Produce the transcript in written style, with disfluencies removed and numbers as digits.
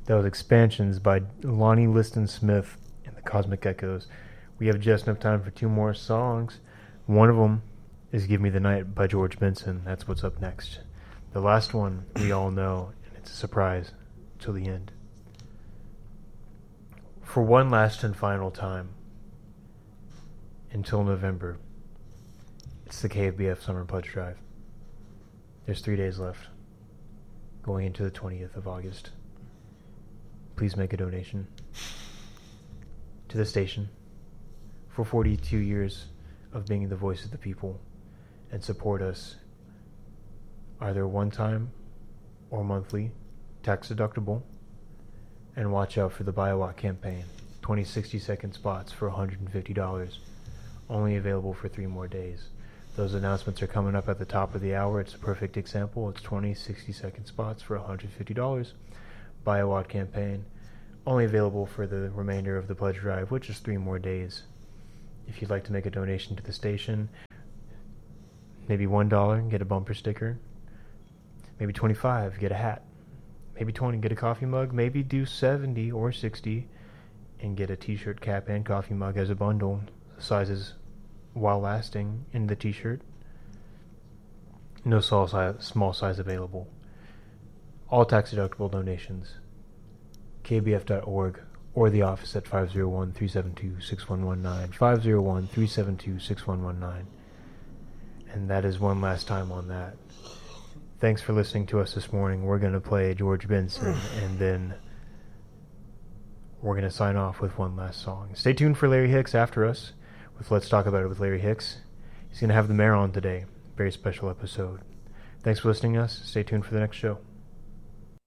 That was Expansions by Lonnie Liston Smith and the Cosmic Echoes. We have just enough time for 2 more songs. One of them is Give Me the Night by George Benson. That's what's up next. The last one we all know, and it's a surprise till the end. For one last and final time, until November, it's the KFBF Summer Pledge Drive. There's 3 days left, going into the 20th of August. Please make a donation to the station for 42 years of being the voice of the people, and support us either one time or monthly, tax deductible, and watch out for the Buy a Watt campaign. 20 60-second spots for $150, only available for 3 more days. Those announcements are coming up at the top of the hour. It's a perfect example. It's 20 60-second spots for $150. Buy a Watt campaign, only available for the remainder of the pledge drive, which is 3 more days. If you'd like to make a donation to the station, maybe $1 and get a bumper sticker, maybe $25, get a hat, maybe $20, get a coffee mug, maybe do $70 or $60 and get a t-shirt, cap, and coffee mug as a bundle. Sizes while lasting in the t-shirt. No small size available. All tax deductible donations. KBF.org or the office at 501-372-6119. 501-372-6119. And that is one last time on that. Thanks for listening to us this morning. We're going to play George Benson, and then we're going to sign off with one last song. Stay tuned for Larry Hicks after us with Let's Talk About It with Larry Hicks. He's going to have the mayor on today. Very special episode. Thanks for listening to us. Stay tuned for the next show.